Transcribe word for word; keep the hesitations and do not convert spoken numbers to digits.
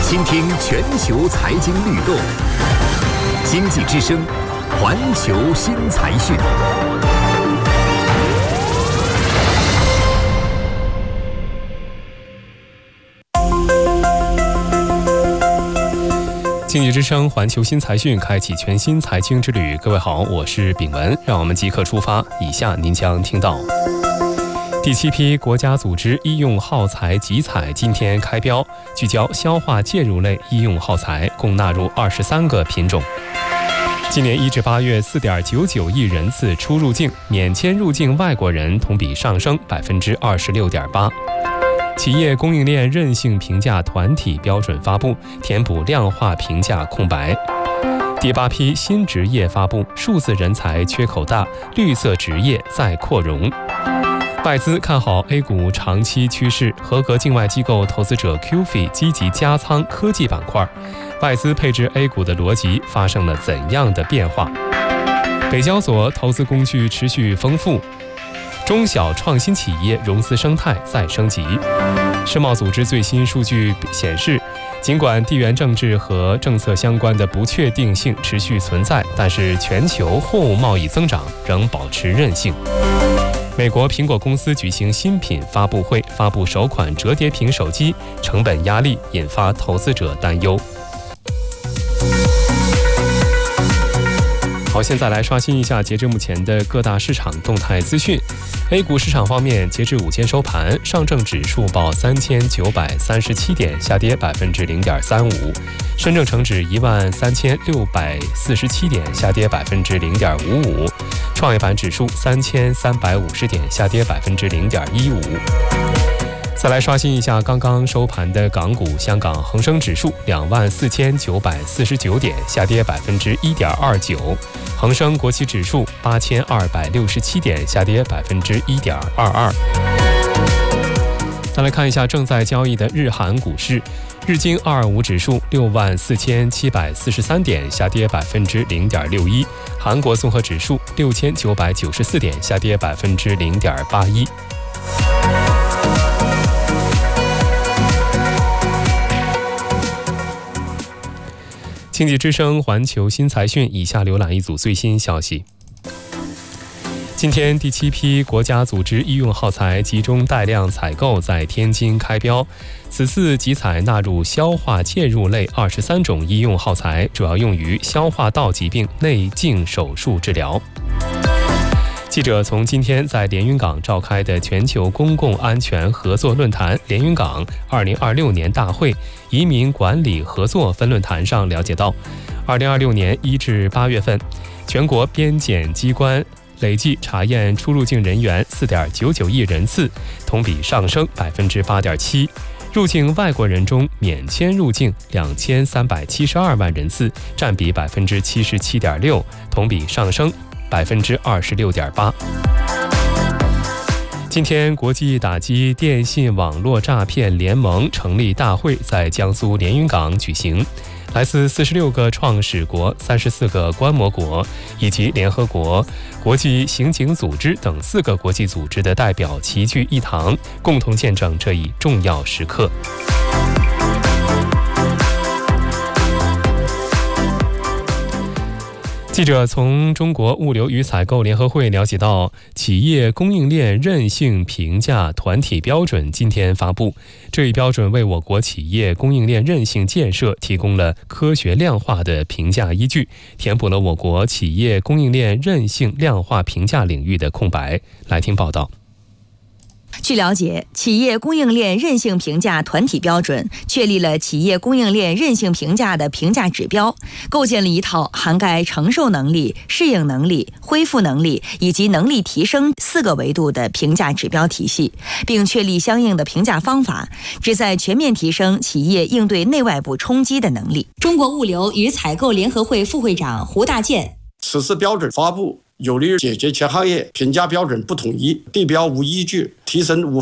倾听全球财经律动，经济之声，环球新财讯。经济之声环球新财讯开启全新财经之旅。各位好，我是炳文，让我们即刻出发。以下您将听到：第七批国家组织医用耗材集采今天开标，聚焦消化介入类医用耗材，共纳入二十三个品种。今年一至八月，四点九九亿人次出入境，免签入境外国人同比上升百分之二十六点八。企业供应链韧性评价团体标准发布，填补量化评价空白。第八批新职业发布，数字人才缺口大，绿色职业再扩容。外资看好 A 股长期趋势，合格境外机构投资者 Q F I 积极加仓科技板块，外资配置 A 股的逻辑发生了怎样的变化？北交所投资工具持续丰富，中小创新企业融资生态再升级。世贸组织最新数据显示，尽管地缘政治和政策相关的不确定性持续存在，但是全球货物贸易增长仍保持韧性。美国苹果公司举行新品发布会，发布首款折叠屏手机，成本压力引发投资者担忧。好，现在来刷新一下截至目前的各大市场动态资讯。A 股市场方面，截至午间收盘，上证指数报三千九百三十七点，下跌百分之零点三五；深证成指一万三千六百四十七点，下跌百分之零点五五；创业板指数三千三百五十点，下跌百分之零点一五。再来刷新一下刚刚收盘的港股，香港恒生指数两万四千九百四十九点，下跌百分之一点二九；恒生国企指数八千二百六十七点，下跌百分之一点二二。再来看一下正在交易的日韩股市，日经二二五指数六万四千七百四十三点，下跌百分之零点六一；韩国综合指数六千九百九十四点，下跌百分之零点八一。经济之声环球新财讯，以下浏览一组最新消息。今天第七批国家组织医用耗材集中带量采购在天津开标，此次集采纳入消化介入类二十三种医用耗材，主要用于消化道疾病内镜手术治疗。记者从今天在连云港召开的全球公共安全合作论坛连云港二零二六年大会移民管理合作分论坛上了解到，二零二六年一至八月份，全国边检机关累计查验出入境人员四点九九亿人次，同比上升百分之八点七。入境外国人中，免签入境两千三百七十二万人次，占比百分之七十七点六，同比上升百分之二十六点八。今天，国际打击电信网络诈骗联盟成立大会在江苏连云港举行，来自四十六个创始国、三十四个观摩国以及联合国国际刑警组织等四个国际组织的代表齐聚一堂，共同见证这一重要时刻。记者从中国物流与采购联合会了解到，企业供应链韧性评价团体标准今天发布。这一标准为我国企业供应链韧性建设提供了科学量化的评价依据，填补了我国企业供应链韧性量化评价领域的空白。来听报道。 据了解，企业供应链韧性评价团体标准确立了企业供应链韧性评价的评价指标，构建了一套涵盖承受能力、适应能力、恢复能力以及能力提升四个维度的评价指标体系，并确立相应的评价方法，旨在全面提升企业应对内外部冲击的能力。中国物流与采购联合会副会长胡大健： 此次标准发布有利于解决全行业评价标准不统一、地标无依据、提升无